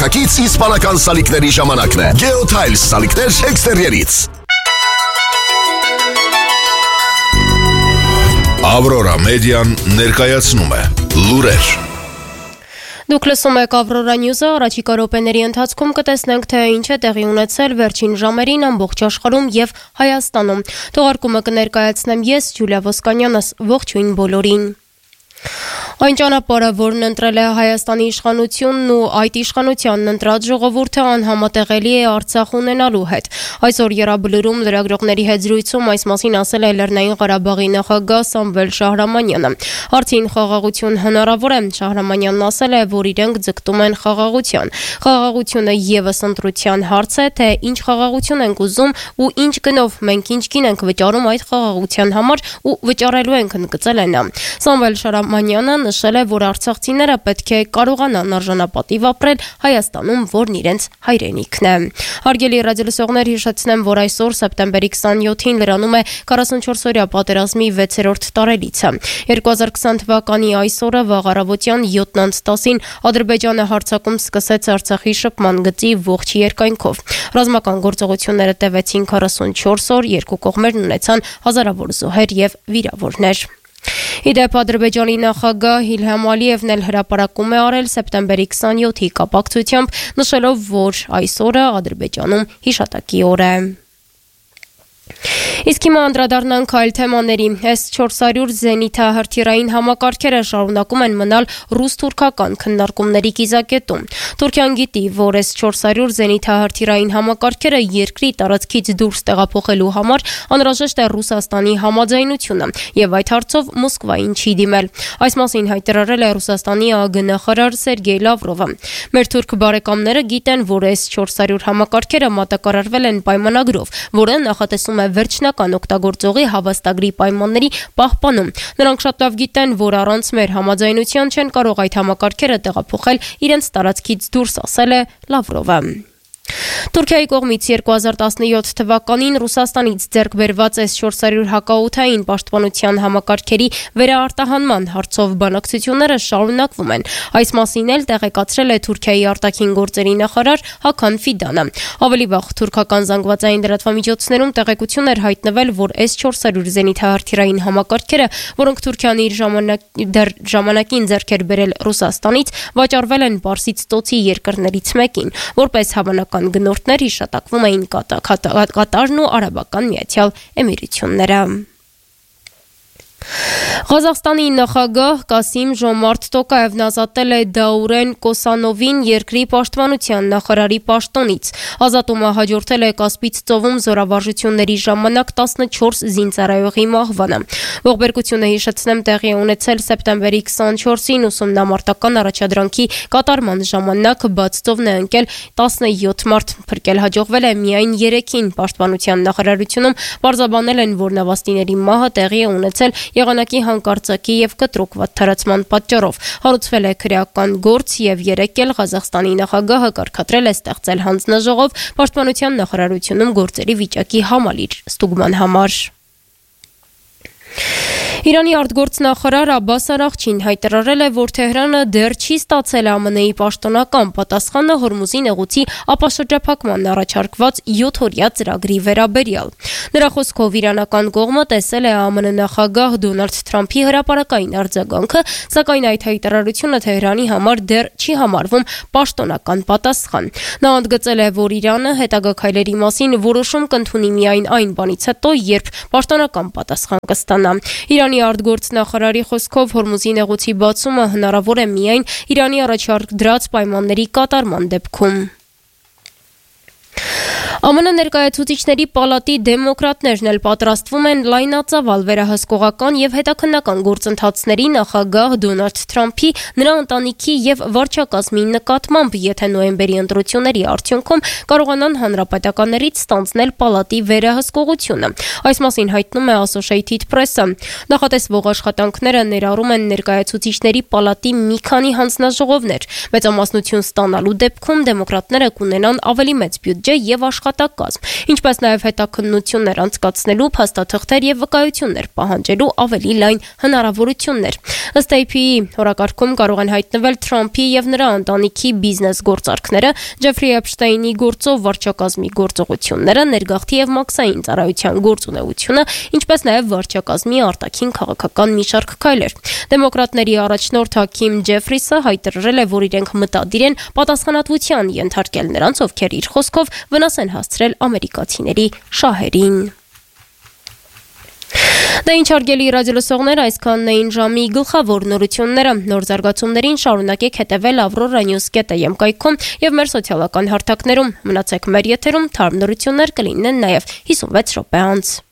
Հակից իսպանական սալիկների ժամանակն է։ Geotiles սալիկներ էքստերիերից։ Aurora Median ներկայացնում է լուրեր։ Դուք լսում եք Aurora News-ը, առաջիկա րոպեների ընթացքում կտեսնենք, թե ինչ է տեղի ունեցել վերջին ժամերին ամբողջ աշխարհում եւ Հայաստանում։ Թողարկումը կներկայացնեմ ես, Ջուլիա Ոսկանյանս, ողջույն բոլորին։ Այն ճանապարհը, որն ընտրել է Հայաստանի իշխանությունն ու այդ իշխանությանն ընտրած ժողովուրդը անհամատեղելի է Արցախ ունենալու հետ։ Այսօր Եռաբլուրում լրագրողների հետ զրույցում այս մասին ասել է Լեռնային Ղարաբաղի նախագահ Սամվել Շահրամանյանը։ Արդյոք խաղաղություն հնարավոր է։ Շահրամանյանն ասել է, որ իրենք ձգտում են խաղաղության։ Խաղաղությունը եւս ընտրության հարց է, թե ինչ խաղաղություն ենք ուզում ու ինչ գնով մենք ինչ գին ենք վճարում այդ խաղաղության համար ու վճարելու ենք, ընդգծել է նա։ Սամվել Շահրամանյանը նշել է, որ արցախցիները պետք է կարողանան արժանապատիվ ապրել Հայաստանում, որն իրենց հայրենիքն է։ Հարգելի ռադիոլսողներ, հիշեցնեմ, որ այսօր սեպտեմբերի 27-ին լրանում է 44-օրյա պատերազմի 6-րդ տարելիցը։ 2020 թվականի այս օրը վաղ առավոտյան 7:10-ին Ադրբեջանը հարձակում սկսեց Արցախի շփման գծի ողջ երկայնքով։ Ռազմական գործողությունները տևեցին 44 օր, երկու կողմերն ունեցան հազարավոր զոհեր եւ վիրավորներ։ Իդեպ Ադրբեջանի նախագահ Իլհամ Ալիևն էլ հրապարակում է արել սեպտեմբերի 27-ի կապակցությամբ, նշելով, որ այս օրը Ադրբեջանում հիշատակի օր է։ Իսկ հիմա անդրադառնանք այլ թեմաների։ S-400 զենիթահրթիռային համակարգերը շարունակում են մնալ ռուս-թուրքական քննարկումների կիզակետում։ Թուրքիան գիտի, որ S-400 զենիթահրթիռային համակարգերը երկրի տարածքից դուրս տեղափոխելու համար անհրաժեշտ է Ռուսաստանի համաձայնությունը, եւ այդ հարցով Մոսկվային չի դիմել։ Այս մասին հայտարարել է Ռուսաստանի ԱԳ նախարար Սերգեյ Լավրովը։ Մեր թուրք բարեկամները գիտեն, որ S-400 համակարգերը մատակարարվել են պայմանագրով, որը նախատեսում է վերջնական օգտագործողի հավաստագրի պայմանների պահպանում։ Նրանք շատ լավ գիտեն, որ առանց մեր համաձայնության չեն կարող այդ համակարգերը տեղափոխել իրենց տարածքից դուրս, ասել է Լավրովը։ Թուրքիայի կողմից 2017 թվականին Ռուսաստանից ձեռք բերված S-400 հակաօդային պաշտպանության համակարգերի վերաարտահանման հարցով բանակցությունները շարունակվում են։ Այս մասին էլ տեղեկացրել է Թուրքիայի արտաքին գործերի նախարար Հական Ֆիդանը։ Ավելի վաղ թուրքական զանգվածային լրատվամիջոցներում տեղեկություն էր հայտնվել, որ S-400 զենիթահրթիռային համակարգերը, որոնք Թուրքիան իր ժամանակին ձեռք էր բերել Ռուսաստանից, վաճառվել են Պարսից ծոցի երկրներից մեկին, որպես հավանական գնորդներ հիշատակվում էին Կատարն ու Արաբական Միացյալ Էմիրությունները։ Ղազախստանի նախագահ Կասիմ Ժոմարթ Տոկաևն ազատել է Դաուրեն Կոսանովին երկրի պաշտպանության նախարարի պաշտոնից։ Ազատումը հաջորդել է Կասպից ծովում զորավարժությունների ժամանակ 14 զինծառայողի մահվանը։ Ողբերգությունը, հիշեցնեմ, տեղի ունեցել սեպտեմբերի 24-ին ուսումնամարտական առաջադրանքի կատարման ժամանակ բաց ծովն է ընկել 17 մարդ, փրկել հաջողվել է միայն 3-ին։ Պաշտպանության նախարարությունում պարզաբանել են, որ նավաստիների մահը տեղի է ունեցել եղանակի հանկարծակի եւ կտրուկ վատթարացման պատճառով։ Հարուցվել է քրեական գործ եւ երեկել Ղազախստանի նախագահը կարգադրել է ստեղծել հանձնաժողով պաշտպանության նախարարությունում գործերի վիճակի համալիր ստուգման համար։ Իրանի արտգործնախարար Աբբաս Արաղչին հայտարարել է, որ Թեհրանը դեռ չի ստացել ԱՄՆ-ի պաշտոնական պատասխանը Հորմուզի նեղուցի ապաշրջափակման առաջարկված 7-օրյա ծրագրի վերաբերյալ։ Նրա խոսքով իրանական կողմը տեսել է ԱՄՆ նախագահ Դոնալդ Թրամփի հրապարակային արձագանքը, սակայն այդ հայտարարությունը Թեհրանի համար դեռ չի համարվում պաշտոնական պատասխան։ Նա ընդգծել է, որ Իրանը հետագա քայլերի մասին որոշում կընդունի միայն այն բանից հետո, երբ պաշտոնական պատասխան կստանա։ Իրանի արտգործնախարարի խոսքով Հորմուզի նեղուցի բացումը հնարավոր է միայն Իրանի առաջադրած պայմանների կատարման դեպքում։ ԱՄՆ ներկայացուցիչների պալատի դեմոկրատներն էլ պատրաստվում են լայնածավալ վերահսկողական եւ հետաքննական գործընթացների նախագահ Դոնալդ Թրամփի, նրա ընտանիքի եւ վարչակազմի նկատմամբ, եթե նոյեմբերի ընտրությունների արդյունքում կարողանան հանրապետականներից ստանձնել պալատի վերահսկողությունը։ Այս մասին հայտնում է Associated Press-ը։ Նախատեսվող աշխատանքները ներառում են ներկայացուցիչների պալատի մի քանի հանձնաժողովներ։ Մեծամասնություն ստանալու դեպքում դեմոկրատները կունենան ավելի մեծ բյուջե եւ աշխատակազմ, ինչպես նաև հետաքննություններ անցկացնելու, փաստաթղթեր եւ վկայություններ պահանջելու ավելի լայն հնարավորություններ։ Ըստ AP-ի օրակարգում կարող են հայտնվել Թրամփի եւ նրա ընտանիքի բիզնես գործարքները, Ջեֆրի Էփշտեյնի գործով վարչակազմի գործողությունները, ներգաղթի եւ մաքսային ծառայության գործունեությունը, ինչպես նաև վարչակազմի արտաքին քաղաքական մի շարք քայլեր։ Դեմոկրատների առաջնորդ Հաքիմ Ջեֆրիսը հայտարարել է, որ իրենք մտադիր են պատասխանատվության ենթարկել նրանց, ովքեր իր խոսքով վնաս են հասցրել ամերիկացիների շահերին։ Դա ինչ հարգելի ռադիոլսողներ, այսքանն էին ժամի գլխավոր նորությունները։ Նոր զարգացումներին շարունակեք հետևել aurora.news.am կայքում եւ մեր սոցիալական հարթակներում։ Մնացեք մեր եթերում, թարմ նորություններ կլինեն նաեւ 56 րոպե անց։